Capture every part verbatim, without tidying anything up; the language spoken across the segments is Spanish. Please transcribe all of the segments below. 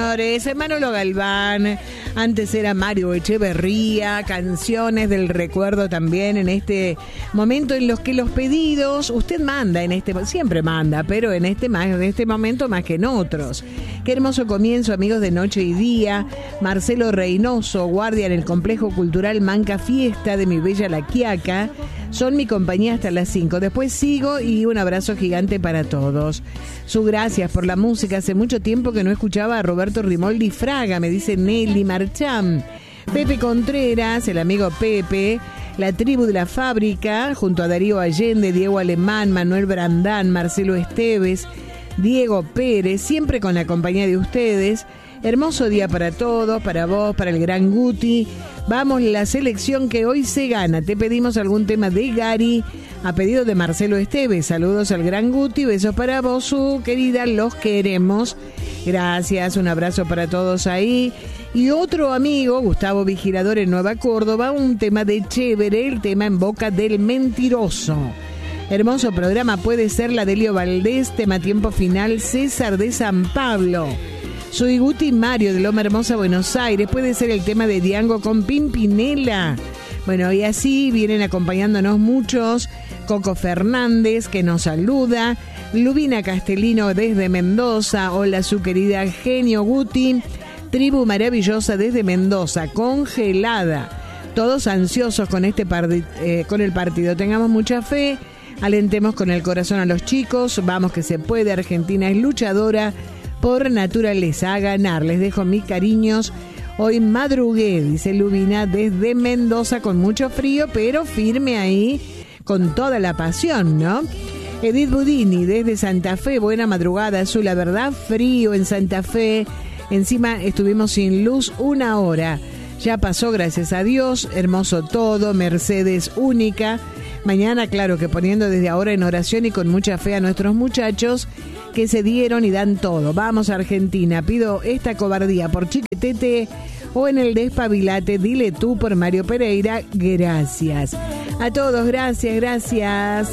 señores. Manolo Galván, antes era Mario Echeverría, canciones del recuerdo también en este momento en los que los pedidos, usted manda en este, siempre manda, pero en este, en este momento más que en otros. Qué hermoso comienzo, amigos de Noche y Día. Marcelo Reynoso, guardia en el Complejo Cultural Manca Fiesta de mi bella La Quiaca. Son mi compañía hasta las cinco. Después sigo y un abrazo gigante para todos. Su gracias por la música. Hace mucho tiempo que no escuchaba a Roberto Rimoldi Fraga, me dice Nelly Marchán. Pepe Contreras, el amigo Pepe. La tribu de la fábrica, junto a Darío Allende, Diego Alemán, Manuel Brandán, Marcelo Esteves, Diego Pérez, siempre con la compañía de ustedes. Hermoso día para todos, para vos, para el gran Guti. Vamos, la selección que hoy se gana. Te pedimos algún tema de Gary, a pedido de Marcelo Esteves. Saludos al gran Guti, besos para vos, su querida, los queremos. Gracias, un abrazo para todos ahí. Y otro amigo, Gustavo Vigilador en Nueva Córdoba, un tema de Chévere, el tema En Boca del Mentiroso. Hermoso programa, puede ser la de Elio Valdés, tema tiempo final, César de San Pablo. Soy Guti Mario de Loma Hermosa, Buenos Aires. Puede ser el tema de Diango con Pimpinela. Bueno, y así vienen acompañándonos muchos. Coco Fernández, que nos saluda. Lubina Castellino desde Mendoza. Hola, su querida Genio Guti. Tribu maravillosa desde Mendoza, congelada. Todos ansiosos con, este pardi- eh, con el partido. Tengamos mucha fe. Alentemos con el corazón a los chicos. Vamos que se puede. Argentina es luchadora por naturaleza a ganar. Les dejo mis cariños. Hoy madrugué, dice Lubina, desde Mendoza con mucho frío, pero firme ahí, con toda la pasión, ¿no? Edith Budini, desde Santa Fe, buena madrugada, Azul, la verdad, frío en Santa Fe. Encima estuvimos sin luz una hora. Ya pasó, gracias a Dios, hermoso todo, Mercedes única. Mañana, claro que poniendo desde ahora en oración y con mucha fe a nuestros muchachos que se dieron y dan todo. Vamos a Argentina, pido esta cobardía por Chiquetete o en el Despabilate, dile tú por Mario Pereira, gracias. A todos, gracias, gracias.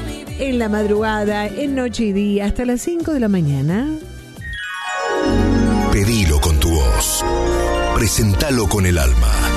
En la madrugada, en Noche y Día, hasta las cinco de la mañana. Pedilo con tu voz, presentalo con el alma.